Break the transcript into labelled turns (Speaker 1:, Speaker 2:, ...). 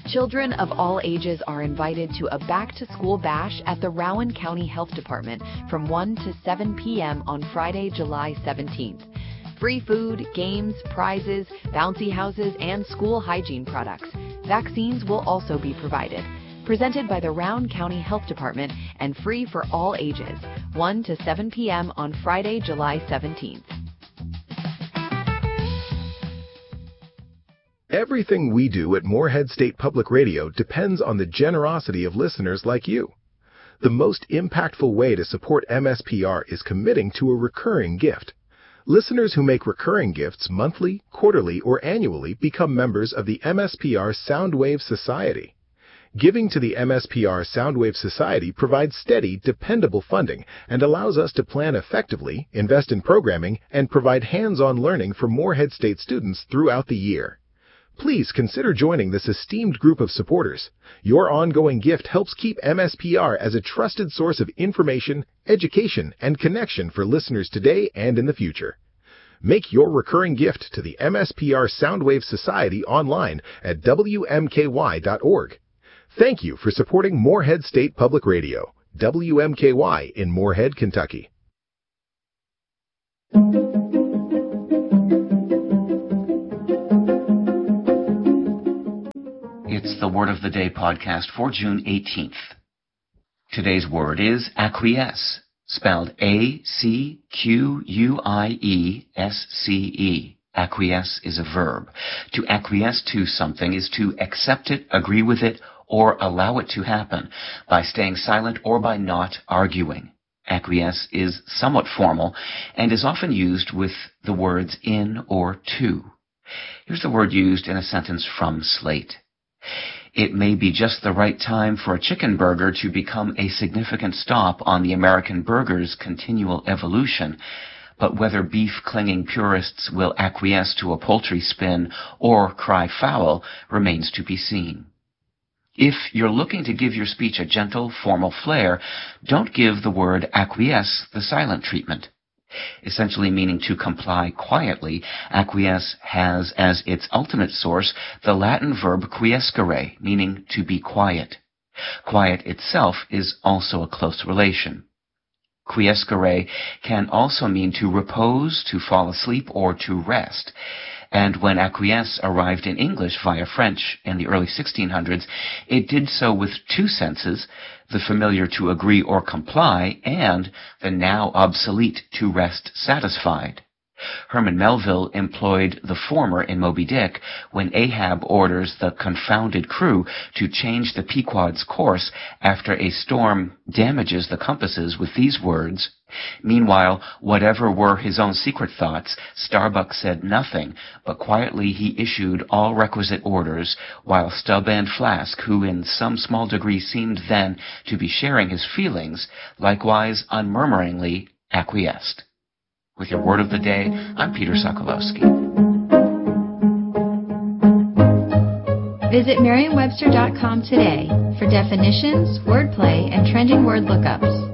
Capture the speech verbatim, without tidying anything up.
Speaker 1: Children of all ages are invited to a back-to-school bash at the Rowan County Health Department from one to seven p m on Friday, July seventeenth. Free food, games, prizes, bouncy houses, and school hygiene products. Vaccines will also be provided. Presented by the Rowan County Health Department and free for all ages, one to seven p m on Friday, July seventeenth.
Speaker 2: Everything we do at Moorhead State Public Radio depends on the generosity of listeners like you. The most impactful way to support M S P R is committing to a recurring gift. Listeners who make recurring gifts monthly, quarterly, or annually become members of the M S P R Soundwave Society. Giving to the M S P R Soundwave Society provides steady, dependable funding and allows us to plan effectively, invest in programming, and provide hands-on learning for Moorhead State students throughout the year. Please consider joining this esteemed group of supporters. Your ongoing gift helps keep M S P R as a trusted source of information, education, and connection for listeners today and in the future. Make your recurring gift to the M S P R Soundwave Society online at W M K Y dot org. Thank you for supporting Moorhead State Public Radio, W M K Y in Moorhead, Kentucky.
Speaker 3: It's the Word of the Day podcast for June eighteenth. Today's word is acquiesce, spelled A C Q U I E S C E. Acquiesce is a verb. To acquiesce to something is to accept it, agree with it, or allow it to happen by staying silent or by not arguing. Acquiesce is somewhat formal and is often used with the words in or to. Here's the word used in a sentence from Slate. It may be just the right time for a chicken burger to become a significant stop on the American burger's continual evolution, but whether beef-clinging purists will acquiesce to a poultry spin or cry foul remains to be seen. If you're looking to give your speech a gentle, formal flair, don't give the word acquiesce the silent treatment. Essentially meaning to comply quietly, acquiesce has as its ultimate source the Latin verb quiescere, meaning to be quiet. Quiet itself is also a close relation. Quiescere can also mean to repose, to fall asleep, or to rest. And when acquiesce arrived in English via French in the early sixteen hundreds, it did so with two senses, the familiar to agree or comply, and the now obsolete to rest satisfied. Herman Melville employed the former in Moby Dick when Ahab orders the confounded crew to change the Pequod's course after a storm damages the compasses with these words, "Meanwhile, whatever were his own secret thoughts, Starbuck said nothing, but quietly he issued all requisite orders, while Stubb and Flask, who in some small degree seemed then to be sharing his feelings, likewise unmurmuringly acquiesced." With your Word of the Day, I'm Peter Sokolowski.
Speaker 4: Visit Merriam Webster dot com today for definitions, wordplay, and trending word lookups.